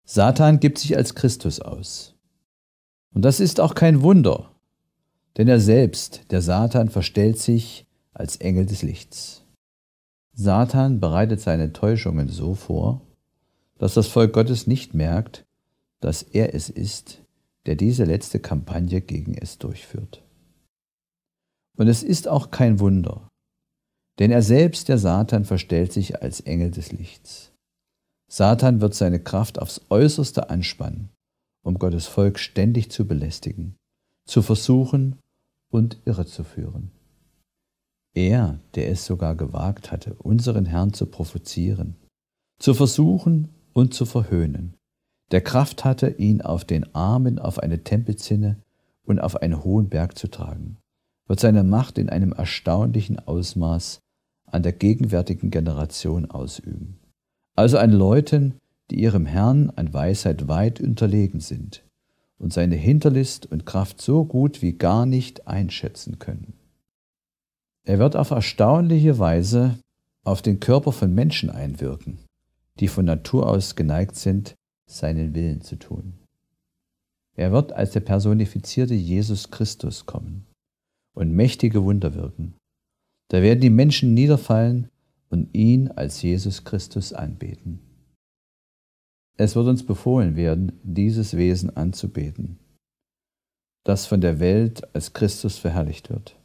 Satan gibt sich als Christus aus. Und das ist auch kein Wunder, denn er selbst, der Satan, verstellt sich als Engel des Lichts. Satan bereitet seine Täuschungen so vor, dass das Volk Gottes nicht merkt, dass er es ist, der diese letzte Kampagne gegen es durchführt. Und es ist auch kein Wunder, denn er selbst, der Satan, verstellt sich als Engel des Lichts. Satan wird seine Kraft aufs Äußerste anspannen, um Gottes Volk ständig zu belästigen, zu versuchen und irrezuführen. Er, der es sogar gewagt hatte, unseren Herrn zu provozieren, zu versuchen und zu verhöhnen, der Kraft hatte, ihn auf den Armen auf eine Tempelzinne und auf einen hohen Berg zu tragen, wird seine Macht in einem erstaunlichen Ausmaß an der gegenwärtigen Generation ausüben. Also an Leuten, die ihrem Herrn an Weisheit weit unterlegen sind und seine Hinterlist und Kraft so gut wie gar nicht einschätzen können. Er wird auf erstaunliche Weise auf den Körper von Menschen einwirken, die von Natur aus geneigt sind, seinen Willen zu tun. Er wird als der personifizierte Jesus Christus kommen und mächtige Wunder wirken. Da werden die Menschen niederfallen und ihn als Jesus Christus anbeten. Es wird uns befohlen werden, dieses Wesen anzubeten, das von der Welt als Christus verherrlicht wird.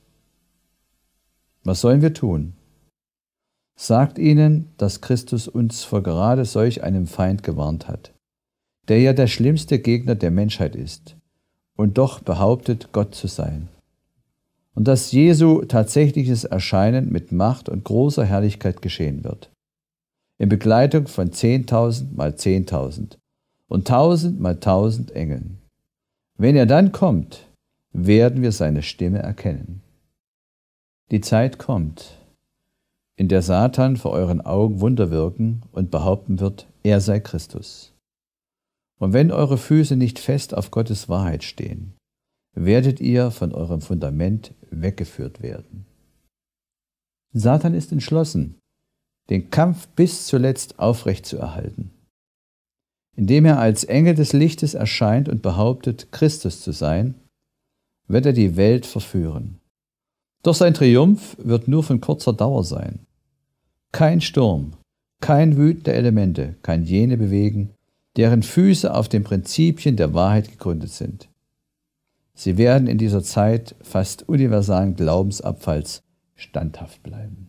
Was sollen wir tun? Sagt ihnen, dass Christus uns vor gerade solch einem Feind gewarnt hat, der ja der schlimmste Gegner der Menschheit ist und doch behauptet, Gott zu sein. Und dass Jesu tatsächliches Erscheinen mit Macht und großer Herrlichkeit geschehen wird, in Begleitung von 10.000 mal 10.000 und 1.000 mal 1.000 Engeln. Wenn er dann kommt, werden wir seine Stimme erkennen. Die Zeit kommt, in der Satan vor euren Augen Wunder wirken und behaupten wird, er sei Christus. Und wenn eure Füße nicht fest auf Gottes Wahrheit stehen, werdet ihr von eurem Fundament weggeführt werden. Satan ist entschlossen, den Kampf bis zuletzt aufrecht zu erhalten. Indem er als Engel des Lichtes erscheint und behauptet, Christus zu sein, wird er die Welt verführen. Doch sein Triumph wird nur von kurzer Dauer sein. Kein Sturm, kein Wüten der Elemente kann jene bewegen, deren Füße auf den Prinzipien der Wahrheit gegründet sind. Sie werden in dieser Zeit fast universalen Glaubensabfalls standhaft bleiben.